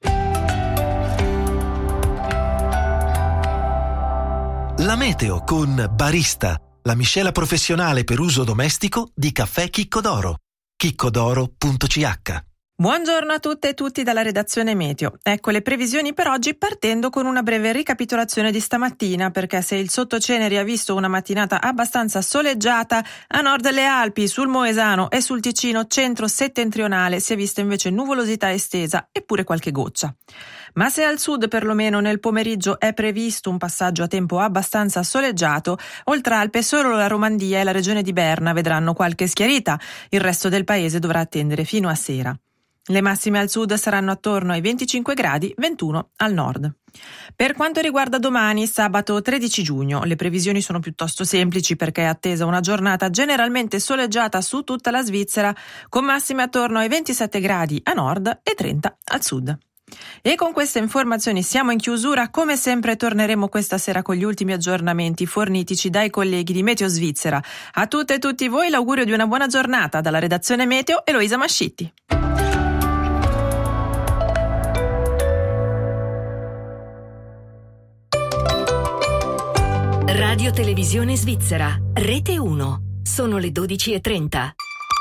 La meteo con Barista, la miscela professionale per uso domestico di caffè Chicco d'Oro. chiccodoro punto c h. Buongiorno a tutte e tutti dalla redazione Meteo. Ecco le previsioni per oggi, partendo con una breve ricapitolazione di stamattina, perché se il Sottoceneri ha visto una mattinata abbastanza soleggiata, a nord delle Alpi, sul Moesano e sul Ticino centro-settentrionale si è vista invece nuvolosità estesa e pure qualche goccia. Ma se al sud perlomeno nel pomeriggio è previsto un passaggio a tempo abbastanza soleggiato, oltre Alpe solo la Romandia e la regione di Berna vedranno qualche schiarita, il resto del paese dovrà attendere fino a sera. Le massime al sud saranno attorno ai venticinque gradi, ventuno al nord. Per quanto riguarda domani, sabato tredici giugno, le previsioni sono piuttosto semplici perché è attesa una giornata generalmente soleggiata su tutta la Svizzera, con massime attorno ai ventisette gradi a nord e trenta al sud. E con queste informazioni siamo in chiusura. Come sempre torneremo questa sera con gli ultimi aggiornamenti fornitici dai colleghi di Meteo Svizzera. A tutte e tutti voi l'augurio di una buona giornata dalla redazione Meteo, Eloisa Mascitti. Radio Televisione Svizzera, Rete uno. Sono le dodici e trenta.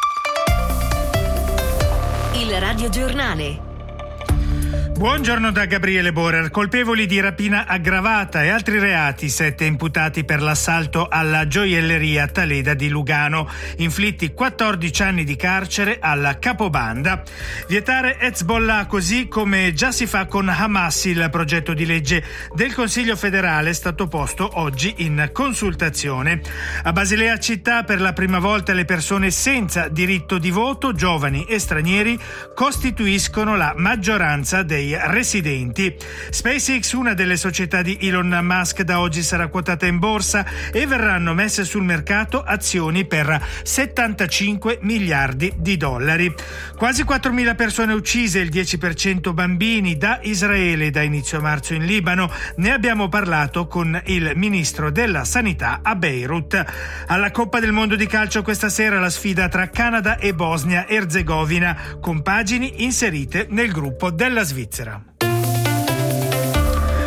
Il Radio Giornale. Buongiorno da Gabriele Borer. Colpevoli di rapina aggravata e altri reati, sette imputati per l'assalto alla gioielleria Taleda di Lugano, inflitti quattordici anni di carcere alla capobanda. Vietare Hezbollah, così come già si fa con Hamas. Il progetto di legge del Consiglio federale è stato posto oggi in consultazione. A Basilea città, per la prima volta le persone senza diritto di voto, giovani e stranieri, costituiscono la maggioranza dei residenti. SpaceX, una delle società di Elon Musk, da oggi sarà quotata in borsa e verranno messe sul mercato azioni per settantacinque miliardi di dollari. Quasi quattromila persone uccise, il dieci per cento bambini, da Israele da inizio marzo in Libano. Ne abbiamo parlato con il ministro della sanità a Beirut. Alla Coppa del Mondo di calcio questa sera la sfida tra Canada e Bosnia-Erzegovina, compagini inserite nel gruppo della Svizzera.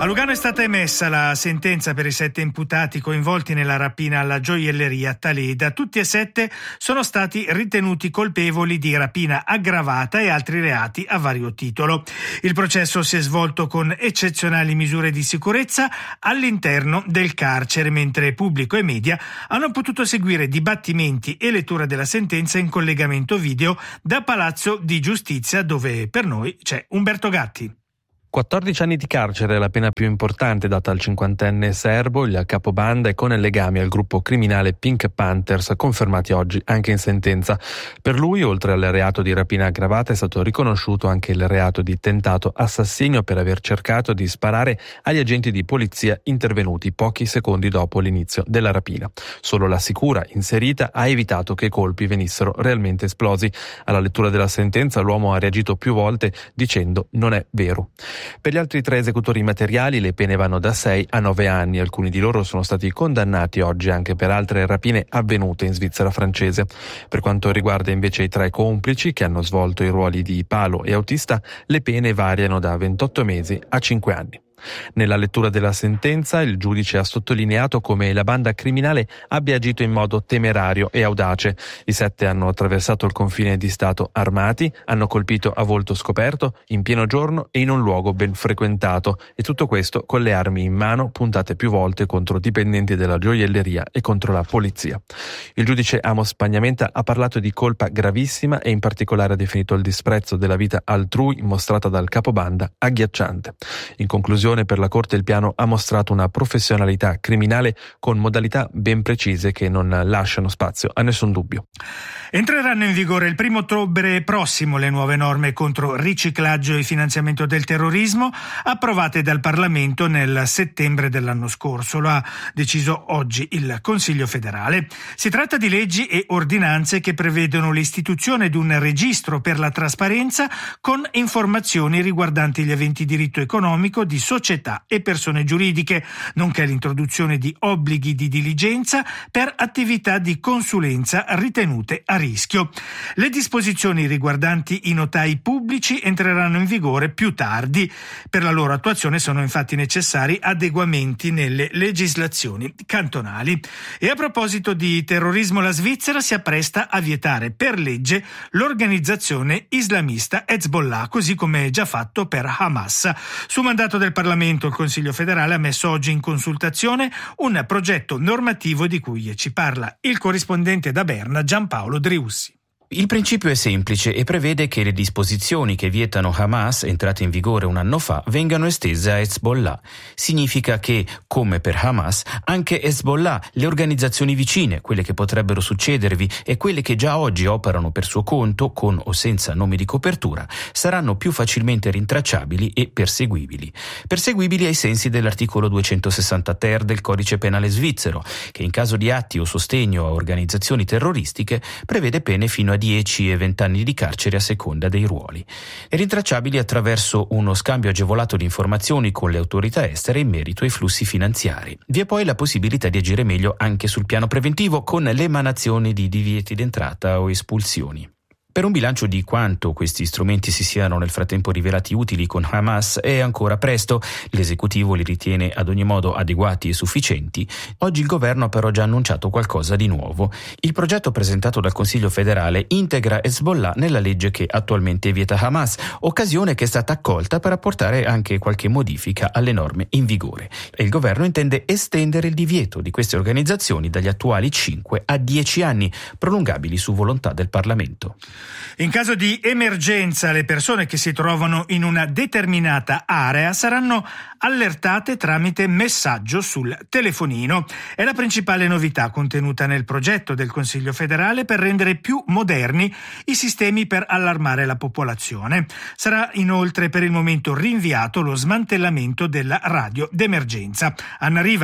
A Lugano è stata emessa la sentenza per i sette imputati coinvolti nella rapina alla gioielleria Taleda. Tutti e sette sono stati ritenuti colpevoli di rapina aggravata e altri reati a vario titolo. Il processo si è svolto con eccezionali misure di sicurezza all'interno del carcere, mentre pubblico e media hanno potuto seguire dibattimenti e lettura della sentenza in collegamento video da Palazzo di Giustizia, dove per noi c'è Umberto Gatti. quattordici anni di carcere è la pena più importante data al cinquantenne serbo, il capobanda e con legami al gruppo criminale Pink Panthers, confermati oggi anche in sentenza. Per lui, oltre al reato di rapina aggravata, è stato riconosciuto anche il reato di tentato assassinio per aver cercato di sparare agli agenti di polizia intervenuti pochi secondi dopo l'inizio della rapina. Solo la sicura inserita ha evitato che i colpi venissero realmente esplosi. Alla lettura della sentenza l'uomo ha reagito più volte dicendo "non è vero". Per gli altri tre esecutori materiali le pene vanno da sei a nove anni. Alcuni di loro sono stati condannati oggi anche per altre rapine avvenute in Svizzera francese. Per quanto riguarda invece i tre complici che hanno svolto i ruoli di palo e autista, le pene variano da ventotto mesi a cinque anni. Nella lettura della sentenza il giudice ha sottolineato come la banda criminale abbia agito in modo temerario e audace. I sette hanno attraversato il confine di Stato armati, hanno colpito a volto scoperto, in pieno giorno e in un luogo ben frequentato, e tutto questo con le armi in mano puntate più volte contro dipendenti della gioielleria e contro la polizia. Il giudice Amos Pagnamenta ha parlato di colpa gravissima e in particolare ha definito il disprezzo della vita altrui mostrata dal capobanda agghiacciante. In conclusione, per la Corte il piano ha mostrato una professionalità criminale con modalità ben precise che non lasciano spazio a nessun dubbio. Entreranno in vigore il primo ottobre prossimo le nuove norme contro riciclaggio e finanziamento del terrorismo approvate dal Parlamento nel settembre dell'anno scorso. Lo ha deciso oggi il Consiglio federale. Si tratta di leggi e ordinanze che prevedono l'istituzione di un registro per la trasparenza con informazioni riguardanti gli aventi diritto economico di società e persone giuridiche, nonché l'introduzione di obblighi di diligenza per attività di consulenza ritenute a rischio. Le disposizioni riguardanti i notai pubblici entreranno in vigore più tardi. Per la loro attuazione sono infatti necessari adeguamenti nelle legislazioni cantonali. E a proposito di terrorismo, la Svizzera si appresta a vietare per legge l'organizzazione islamista Hezbollah, così come già fatto per Hamas. Su mandato del Parlamento, il Consiglio federale ha messo oggi in consultazione un progetto normativo di cui ci parla il corrispondente da Berna Giampaolo Driussi. Il principio è semplice e prevede che le disposizioni che vietano Hamas, entrate in vigore un anno fa, vengano estese a Hezbollah. Significa che, come per Hamas, anche Hezbollah, le organizzazioni vicine, quelle che potrebbero succedervi e quelle che già oggi operano per suo conto, con o senza nome di copertura, saranno più facilmente rintracciabili e perseguibili. Perseguibili ai sensi dell'articolo duecentosessanta ter del Codice Penale svizzero, che in caso di atti o sostegno a organizzazioni terroristiche prevede pene fino a dieci e venti anni di carcere a seconda dei ruoli. E rintracciabili attraverso uno scambio agevolato di informazioni con le autorità estere in merito ai flussi finanziari. Vi è poi la possibilità di agire meglio anche sul piano preventivo con l'emanazione di divieti d'entrata o espulsioni. Per un bilancio di quanto questi strumenti si siano nel frattempo rivelati utili con Hamas è ancora presto. L'esecutivo li ritiene ad ogni modo adeguati e sufficienti. Oggi il governo ha però già annunciato qualcosa di nuovo. Il progetto presentato dal Consiglio federale integra Hezbollah nella legge che attualmente vieta Hamas, occasione che è stata accolta per apportare anche qualche modifica alle norme in vigore. E il governo intende estendere il divieto di queste organizzazioni dagli attuali cinque a dieci anni, prolungabili su volontà del Parlamento. In caso di emergenza, le persone che si trovano in una determinata area saranno allertate tramite messaggio sul telefonino. È la principale novità contenuta nel progetto del Consiglio federale per rendere più moderni i sistemi per allarmare la popolazione. Sarà inoltre per il momento rinviato lo smantellamento della radio d'emergenza. Anna Riva.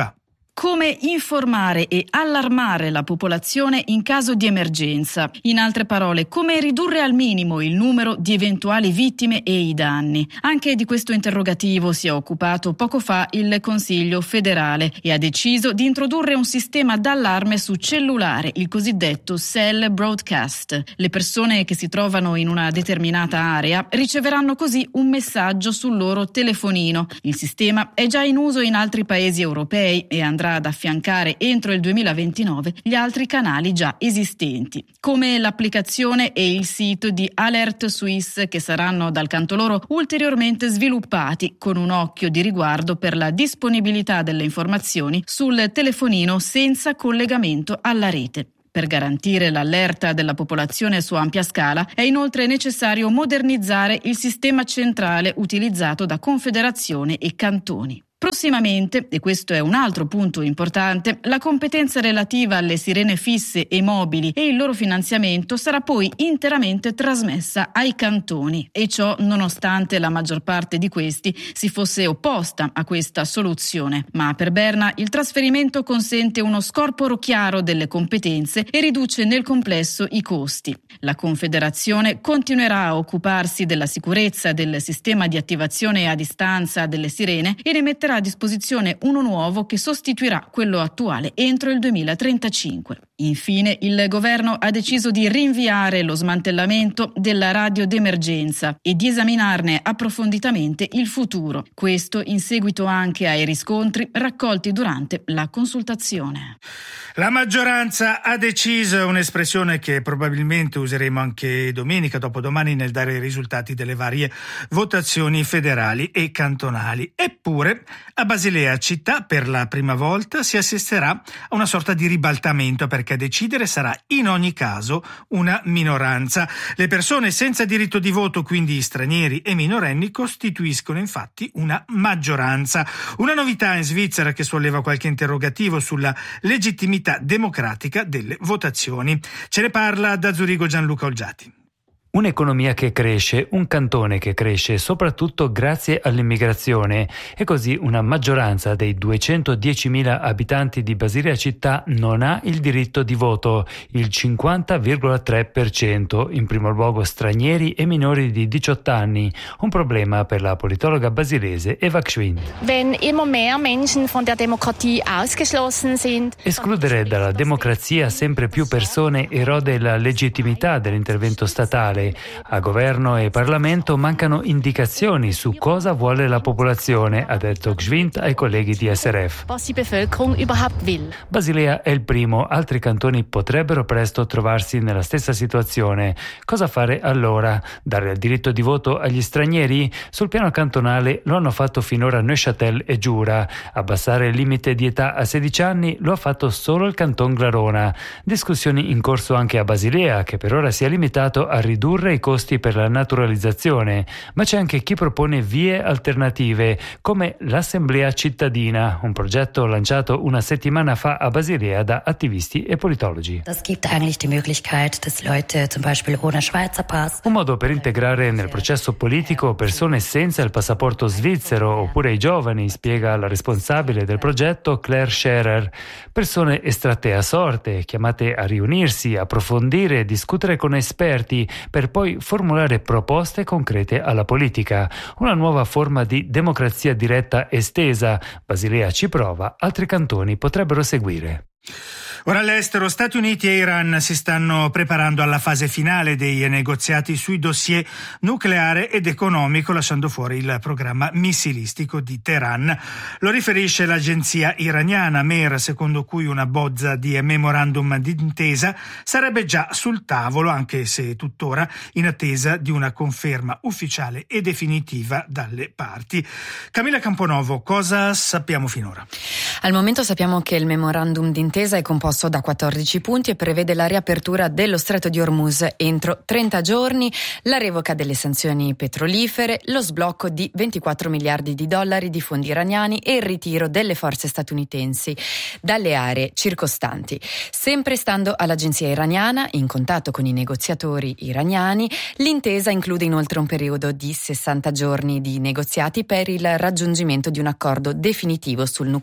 Come informare e allarmare la popolazione in caso di emergenza. In altre parole, come ridurre al minimo il numero di eventuali vittime e i danni. Anche di questo interrogativo si è occupato poco fa il Consiglio federale e ha deciso di introdurre un sistema d'allarme su cellulare, il cosiddetto Cell Broadcast. Le persone che si trovano in una determinata area riceveranno così un messaggio sul loro telefonino. Il sistema è già in uso in altri paesi europei e andrà ad affiancare entro il duemilaventinove gli altri canali già esistenti, come l'applicazione e il sito di Alert Suisse, che saranno dal canto loro ulteriormente sviluppati con un occhio di riguardo per la disponibilità delle informazioni sul telefonino senza collegamento alla rete. Per garantire l'allerta della popolazione su ampia scala è inoltre necessario modernizzare il sistema centrale utilizzato da confederazione e cantoni. Prossimamente, e questo è un altro punto importante, la competenza relativa alle sirene fisse e mobili e il loro finanziamento sarà poi interamente trasmessa ai cantoni, e ciò nonostante la maggior parte di questi si fosse opposta a questa soluzione. Ma per Berna il trasferimento consente uno scorporo chiaro delle competenze e riduce nel complesso i costi. La Confederazione continuerà a occuparsi della sicurezza del sistema di attivazione a distanza delle sirene e ne metterà a disposizione uno nuovo che sostituirà quello attuale entro il duemilatrentacinque. Infine, il governo ha deciso di rinviare lo smantellamento della radio d'emergenza e di esaminarne approfonditamente il futuro. Questo in seguito anche ai riscontri raccolti durante la consultazione. La maggioranza ha deciso, un'espressione che probabilmente useremo anche domenica, dopodomani, nel dare i risultati delle varie votazioni federali e cantonali. Eppure, a Basilea città, per la prima volta, si assisterà a una sorta di ribaltamento, perché a decidere sarà in ogni caso una minoranza. Le persone senza diritto di voto, quindi stranieri e minorenni, costituiscono infatti una maggioranza. Una novità in Svizzera che solleva qualche interrogativo sulla legittimità democratica delle votazioni. Ce ne parla da Zurigo Gianluca Olgiati. Un'economia che cresce, un cantone che cresce soprattutto grazie all'immigrazione, e così una maggioranza dei duecentodiecimila abitanti di Basilea città non ha il diritto di voto, il cinquanta virgola tre per cento, in primo luogo stranieri e minori di diciotto anni, un problema per la politologa basilese Eva Gschwind. Wenn immer mehr Menschen von der Demokratie ausgeschlossen sind. Escludere dalla democrazia sempre più persone erode la legittimità dell'intervento statale. A governo e Parlamento mancano indicazioni su cosa vuole la popolazione, ha detto Gschwind ai colleghi di S R F. Was die Bevölkerung überhaupt will. Basilea è il primo, altri cantoni potrebbero presto trovarsi nella stessa situazione. Cosa fare allora? Dare il diritto di voto agli stranieri? Sul piano cantonale lo hanno fatto finora Neuchâtel e Giura. Abbassare il limite di età a sedici anni lo ha fatto solo il canton Glarona. Discussioni in corso anche a Basilea, che per ora si è limitato a ridurre i costi per la naturalizzazione, ma c'è anche chi propone vie alternative, come l'Assemblea cittadina, un progetto lanciato una settimana fa a Basilea da attivisti e politologi. Das gibt eigentlich die Möglichkeit, dass Leute zum Beispiel ohne Schweizer Pass. Un modo per integrare nel processo politico persone senza il passaporto svizzero oppure i giovani, spiega la responsabile del progetto Claire Scherer. Persone estratte a sorte, chiamate a riunirsi, approfondire e discutere con esperti per per poi formulare proposte concrete alla politica. Una nuova forma di democrazia diretta estesa. Basilea ci prova, altri cantoni potrebbero seguire. Ora all'estero, Stati Uniti e Iran si stanno preparando alla fase finale dei negoziati sui dossier nucleare ed economico, lasciando fuori il programma missilistico di Teheran. Lo riferisce l'agenzia iraniana Mer, secondo cui una bozza di memorandum d'intesa sarebbe già sul tavolo, anche se tuttora in attesa di una conferma ufficiale e definitiva dalle parti. Camilla Camponovo, cosa sappiamo finora? Al momento sappiamo che il memorandum d'intesa è composto da quattordici punti e prevede la riapertura dello Stretto di Hormuz entro trenta giorni, la revoca delle sanzioni petrolifere, lo sblocco di ventiquattro miliardi di dollari di fondi iraniani e il ritiro delle forze statunitensi dalle aree circostanti. Sempre stando all'agenzia iraniana, in contatto con i negoziatori iraniani, l'intesa include inoltre un periodo di sessanta giorni di negoziati per il raggiungimento di un accordo definitivo sul nucleare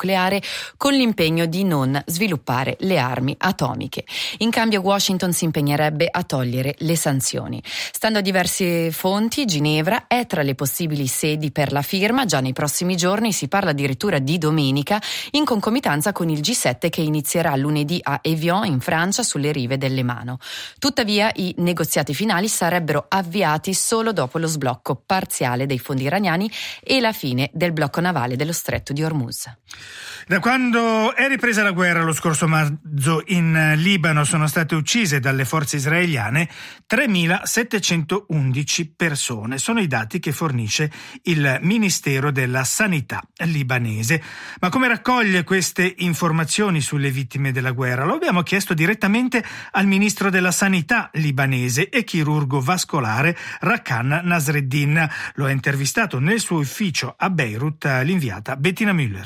con l'impegno di non sviluppare le armi atomiche. In cambio Washington si impegnerebbe a togliere le sanzioni. Stando a diverse fonti, Ginevra è tra le possibili sedi per la firma. Già nei prossimi giorni si parla addirittura di domenica, in concomitanza con il G sette che inizierà lunedì a Evian in Francia, sulle rive del Lemano. Tuttavia i negoziati finali sarebbero avviati solo dopo lo sblocco parziale dei fondi iraniani e la fine del blocco navale dello stretto di Hormuz. Da quando è ripresa la guerra lo scorso marzo in Libano sono state uccise dalle forze israeliane tremilasettecentoundici persone. Sono i dati che fornisce il Ministero della Sanità libanese. Ma come raccoglie queste informazioni sulle vittime della guerra? Lo abbiamo chiesto direttamente al Ministro della Sanità libanese e chirurgo vascolare Rakan Nasreddin. Lo ha intervistato nel suo ufficio a Beirut l'inviata Bettina Müller.